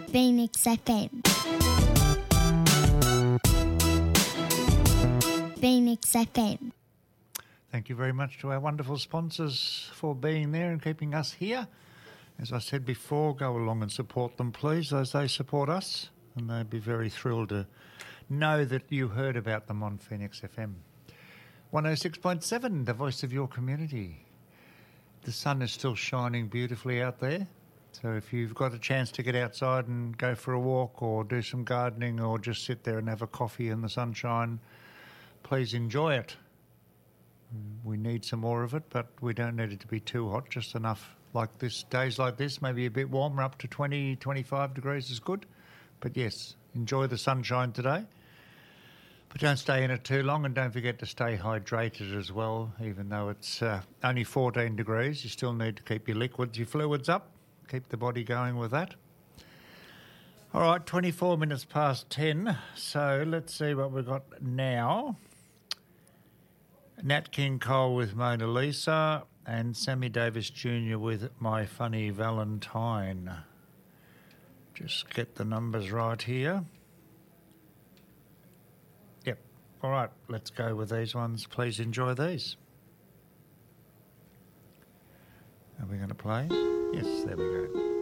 Phoenix FM. Phoenix FM. Thank you very much to our wonderful sponsors for being there and keeping us here. As I said before, go along and support them, please, as they support us. And they'd be very thrilled to know that you heard about them on Phoenix FM. 106.7, the voice of your community. The sun is still shining beautifully out there. So if you've got a chance to get outside and go for a walk or do some gardening or just sit there and have a coffee in the sunshine, please enjoy it. We need some more of it, but we don't need it to be too hot, just enough like this. Days like this, maybe a bit warmer, up to 20, 25 degrees is good. But yes, enjoy the sunshine today. But don't stay in it too long, and don't forget to stay hydrated as well. Even though it's only 14 degrees, you still need to keep your liquids, your fluids up. Keep the body going with that. All right, 24 minutes past 10. So let's see what we've got now. Nat King Cole with Mona Lisa and Sammy Davis Jr. with My Funny Valentine. Just get the numbers right here. Yep. All right, let's go with these ones. Please enjoy these. Are we going to play? Yes, there we go.